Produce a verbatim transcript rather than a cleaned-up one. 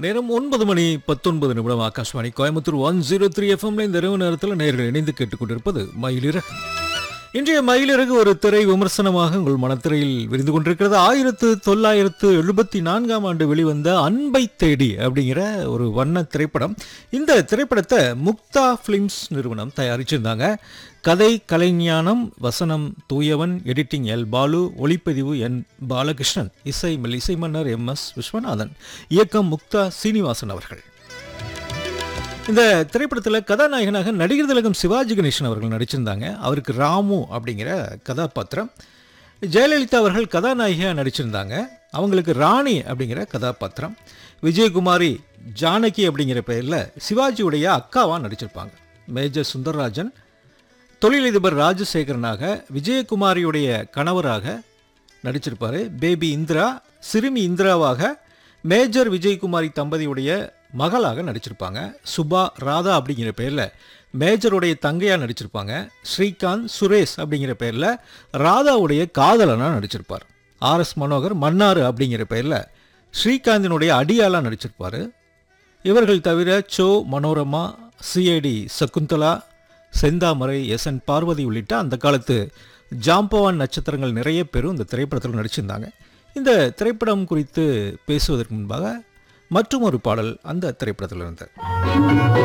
நேரம் ஒன்பது மணி பத்தொன்பது நிமிடம். Akashvani Coimbatore one zero three எஃப்எம்ல இந்த இரவு நேரத்தில் நேர்கள் இணைந்து கேட்டுக்கொண்டிருப்பது மயிலிறகு. இன்றைய மயிலிறகு ஒரு திரை விமர்சனமாக உங்கள் மனத்திரையில் விரிந்து கொண்டிருக்கிறது. ஆயிரத்து தொள்ளாயிரத்து எழுபத்தி நான்காம் ஆண்டு வெளிவந்த அன்பை தேடி அப்படிங்கிற ஒரு வண்ண திரைப்படம். இந்த திரைப்படத்தை முக்தா பிலிம்ஸ் நிறுவனம் தயாரிச்சிருந்தாங்க. கதை கலைஞானம், வசனம் தூயவன், எடிட்டிங் எல் பாலு, ஒளிப்பதிவு என் பாலகிருஷ்ணன், இசை இசை மன்னர் எம் எஸ் விஸ்வநாதன், இயக்கம் முக்தா சீனிவாசன் அவர்கள். இந்த திரைப்படத்தில் கதாநாயகனாக நடிகர் திலகம் சிவாஜி கணேசன் அவர்கள் நடிச்சிருந்தாங்க. அவருக்கு ராமு அப்படிங்கிற கதாபாத்திரம். ஜெயலலிதா அவர்கள் கதாநாயகியாக நடிச்சிருந்தாங்க. அவங்களுக்கு ராணி அப்படிங்கிற கதாபாத்திரம். விஜயகுமாரி ஜானகி அப்படிங்கிற பெயரில் சிவாஜியுடைய அக்காவாக நடிச்சிருப்பாங்க. மேஜர் சுந்தரராஜன் தொழிலதிபர் ராஜசேகரனாக, விஜயகுமாரியுடைய கணவராக நடிச்சிருப்பார். பேபி இந்திரா சிறுமி இந்திராவாக, மேஜர் விஜயகுமாரி தம்பதியுடைய மகளாக நடிச்சிருப்பாங்க. சுபா ராதா அப்படிங்கிற பேரில் மேஜருடைய தங்கையாக நடிச்சிருப்பாங்க. ஸ்ரீகாந்த் சுரேஷ் அப்படிங்கிற பேரில் ராதாவுடைய காதலனாக நடிச்சிருப்பார். ஆர் எஸ் மனோகர் மன்னார் அப்படிங்கிற பேரில் ஸ்ரீகாந்தினுடைய அடியாளாக நடிச்சிருப்பார். இவர்கள் தவிர சோ மனோரமா, சிஐடி சகுந்தலா, செந்தாமரை, எஸ் என் பார்வதி உள்ளிட்ட அந்த காலத்து ஜாம்பவான் நட்சத்திரங்கள் நிறைய பேரும் இந்த திரைப்படத்தில் நடிச்சிருந்தாங்க. இந்த திரைப்படம் குறித்து பேசுவதற்கு முன்பாக மற்றும் ஒரு பாடல் அந்த திரைப்படத்தில் இருந்தது.